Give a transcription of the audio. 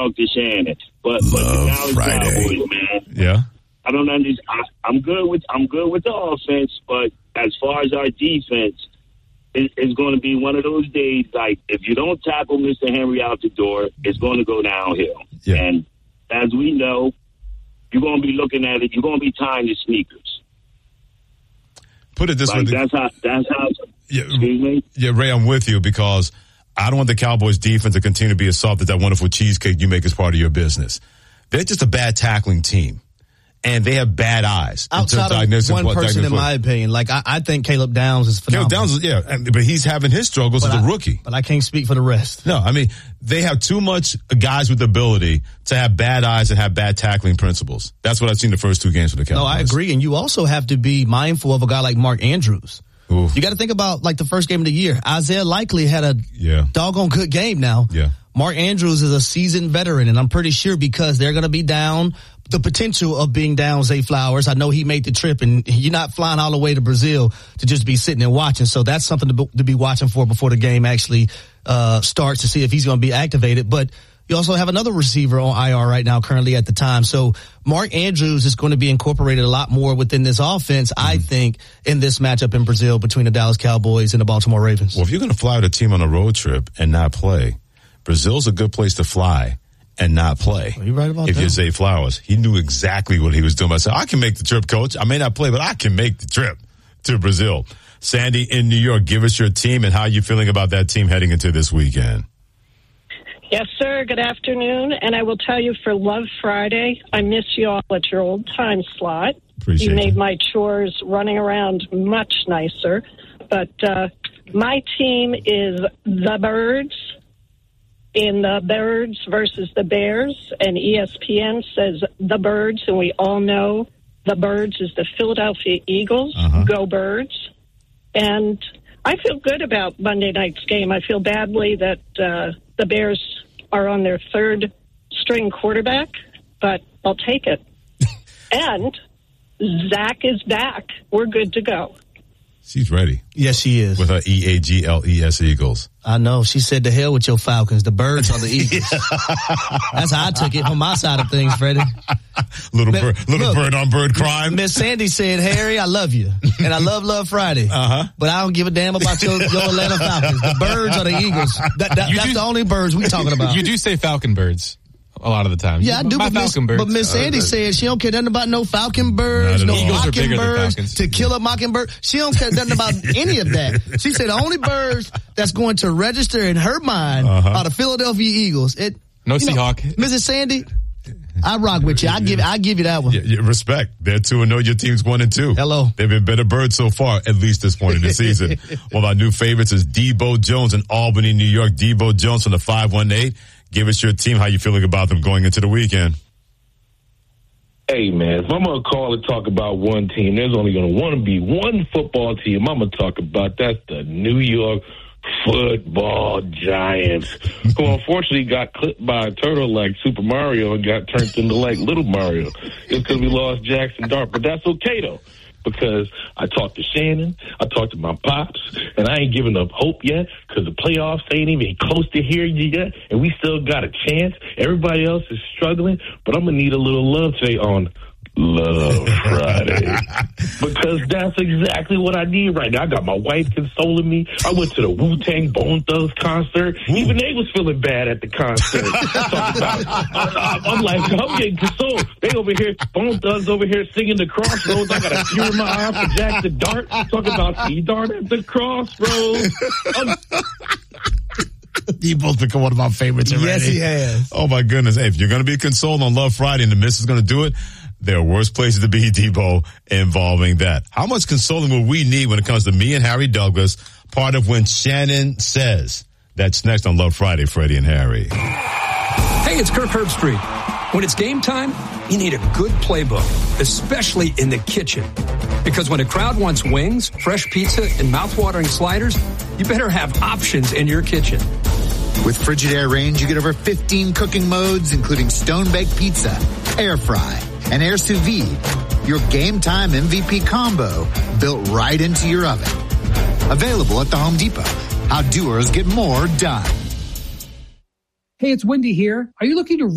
talk to Shannon. But the Dallas Cowboys, man. Yeah. I don't understand. I'm good with the offense, but as far as our defense, it's going to be one of those days. Like if you don't tackle Mr. Henry out the door, it's going to go downhill. Yeah. And as we know, you're going to be looking at it. You're going to be tying your sneakers. Put it this way. That's how. Yeah, excuse me. Yeah, Ray, I'm with you because I don't want the Cowboys defense to continue to be assaulted. That wonderful cheesecake you make as part of your business. They're just a bad tackling team. And they have bad eyes. Outside of one person, in my opinion, like I think Caleb Downs is phenomenal. Caleb Downs, but he's having his struggles as a rookie. But I can't speak for the rest. No, I mean, they have too much guys with the ability to have bad eyes and have bad tackling principles. That's what I've seen the first two games for the Cowboys. No, I agree. And you also have to be mindful of a guy like Mark Andrews. Oof. You got to think about like the first game of the year. Isaiah Likely had a doggone good game now. Yeah. Mark Andrews is a seasoned veteran, and I'm pretty sure because they're going to be down, the potential of being down Zay Flowers. I know he made the trip, and you're not flying all the way to Brazil to just be sitting and watching. So that's something to be watching for before the game actually starts to see if he's going to be activated. But you also have another receiver on IR right now currently at the time. So Mark Andrews is going to be incorporated a lot more within this offense, I think, in this matchup in Brazil between the Dallas Cowboys and the Baltimore Ravens. Well, if you're going to fly the team on a road trip and not play, Brazil's a good place to fly and not play. Are you right about if that? You're Zay Flowers. He knew exactly what he was doing. I said, I can make the trip, coach. I may not play, but I can make the trip to Brazil. Sandy in New York, give us your team and how you're feeling about that team heading into this weekend. Yes, sir. Good afternoon. And I will tell you for Love Friday, I miss you all at your old time slot. Appreciate you made my chores running around much nicer. But my team is the Birds in the Birds versus the Bears. And ESPN says the Birds, and we all know the Birds is the Philadelphia Eagles. Go Birds. And I feel good about Monday night's game. I feel badly that the Bears are on their third string quarterback, but I'll take it. And Zach is back. We're good to go. She's ready. Yes, she is. With her EAGLES Eagles. I know. She said to hell with your Falcons. The Birds are the Eagles. That's how I took it from my side of things, Freddie. Little bird on bird crime. Miss Sandy said, Harry, I love you. And I love Friday. But I don't give a damn about your Atlanta Falcons. The Birds are the Eagles. That's the only birds we talking about. You do say Falcon Birds a lot of the time. Yeah, I do. But Miss Sandy said she don't care nothing about no Falcon Birds, no Mockingbirds, To Kill a Mockingbird. She don't care nothing about any of that. She said the only birds that's going to register in her mind are the Philadelphia Eagles. No Seahawk. Mrs. Sandy, I rock with you. I give you that one. Yeah, respect. They're 2-0. Your team's 1-2. Hello. They've been better birds so far, at least this point in the season. One of our new favorites is Debo Jones in Albany, New York. Debo Jones from the 518. Give us your team. How you feeling about them going into the weekend? Hey, man, if I'm going to call and talk about one team, there's only going to want to be one football team I'm going to talk about. That's the New York Football Giants, who unfortunately got clipped by a turtle like Super Mario and got turned into like Little Mario. It's because we lost Jackson Dart, but that's okay, though. Because I talked to Shannon, I talked to my pops, and I ain't giving up hope yet because the playoffs ain't even close to here yet, and we still got a chance. Everybody else is struggling, but I'm going to need a little love today on Love Friday. Because that's exactly what I need right now. I got my wife consoling me. I went to the Wu-Tang Bone Thugs concert. Even they was feeling bad at the concert. I'm like, I'm getting consoled. They over here, Bone Thugs over here singing the Crossroads. I got a tear in my eye for Jackson Dart. Talking about C-Dart at the Crossroads. Debo's become one of my favorites already. Yes, he has. Oh, my goodness. Hey, if you're going to be consoled on Love Friday and the Miss is going to do it, there are worse places to be, Debo, involving that. How much consoling will we need when it comes to me and Harry Douglas, part of When Shannon Says? That's next on Love Friday, Freddie and Harry. Hey, it's Kirk Herbstreit. When it's game time, you need a good playbook, especially in the kitchen. Because when a crowd wants wings, fresh pizza, and mouth-watering sliders, you better have options in your kitchen. With Frigidaire Range, you get over 15 cooking modes, including stone-baked pizza, air fry, and air sous vide. Your game time MVP combo built right into your oven. Available at the Home Depot. How doers get more done. Hey, it's Wendy here. Are you looking to